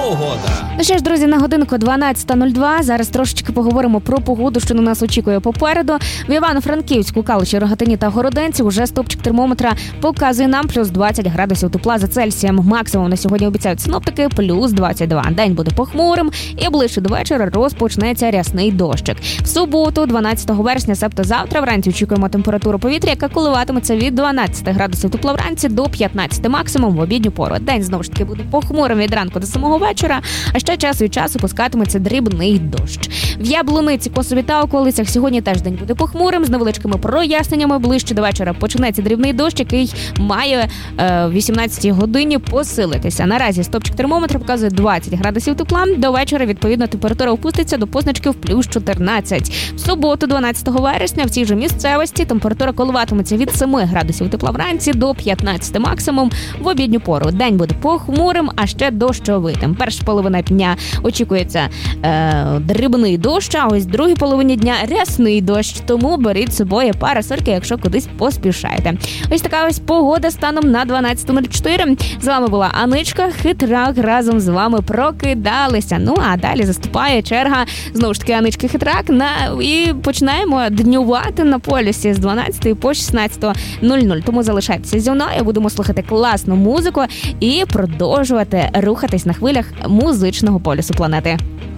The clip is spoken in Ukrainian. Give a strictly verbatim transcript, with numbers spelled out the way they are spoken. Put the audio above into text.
Погода. Ну що ж, друзі, на годинку дванадцята нуль два. Зараз трошечки поговоримо про погоду, що на нас очікує попереду. В Івано-Франківську, Калуші, Рогатині та Городенці уже стопчик термометра показує нам плюс двадцять градусів тепла за Цельсієм. Максимум на сьогодні обіцяють синоптики плюс двадцять два. День буде похмурим і ближче до вечора розпочнеться рясний дощик. В суботу, дванадцятого вересня, себто завтра, вранці очікуємо температуру повітря, яка коливатиметься від дванадцяти градусів тепла вранці до п'ятнадцяти максимум в обідню пору. День знову ж таки буде похмурим від ранку до самого вечора, а ще час від часу пускатиметься дрібний дощ. В Яблуниці, Косові та околицях сьогодні теж день буде похмурим, з невеличкими проясненнями. Ближче до вечора почнеться дрібний дощ, який має е, в вісімнадцятій годині посилитися. Наразі стопчик термометра показує двадцять градусів тепла. До вечора, відповідно, температура опуститься до позначки в плюс чотирнадцять. В суботу, дванадцятого вересня, в цій же місцевості температура коливатиметься від семи градусів тепла вранці до п'ятнадцяти максимум в обідню пору. День буде похмурим, а ще дощовитим. Перша половина дня очікується е, дрібний дощ, а ось в другій половині дня рясний дощ. Тому беріть з собою парасольки, якщо кудись поспішаєте. Ось така ось погода станом на дванадцяту нуль чотири. З вами була Аничка, Хитрак. Разом з вами прокидалися. Ну, а далі заступає черга, знову ж таки, Анички Хитрак. На... І починаємо днювати на полюсі з дванадцятої по шістнадцяту нуль нуль. Тому залишайтеся зі мною, будемо слухати класну музику і продовжувати рухатись на хвилях музичного полюсу планети.